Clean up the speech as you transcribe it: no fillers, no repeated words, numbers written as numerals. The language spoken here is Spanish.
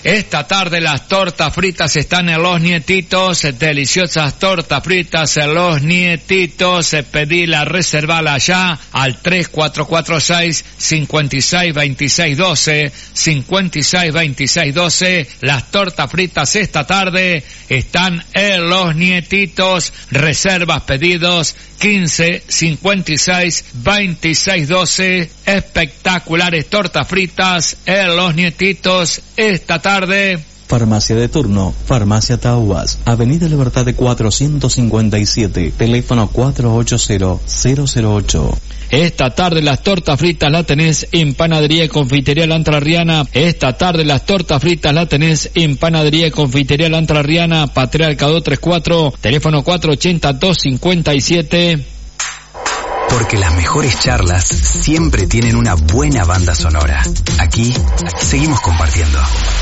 Esta tarde las tortas fritas están en Los Nietitos, deliciosas tortas fritas en Los Nietitos. Pedila, reservala ya al 3446-562612, 562612. Las tortas fritas esta tarde están en Los Nietitos. Reservas, pedidos 1556-2612. Espectaculares tortas fritas en Los Nietitos esta tarde. Farmacia de turno, Farmacia Tauas, Avenida Libertad de 457, teléfono 480-008. Esta tarde las tortas fritas la tenés en Panadería y Confitería La Entrerriana. Esta tarde las tortas fritas la tenés en Panadería y Confitería La Entrerriana, Patriarca 234, teléfono 480-257. Porque las mejores charlas siempre tienen una buena banda sonora. Aquí seguimos compartiendo.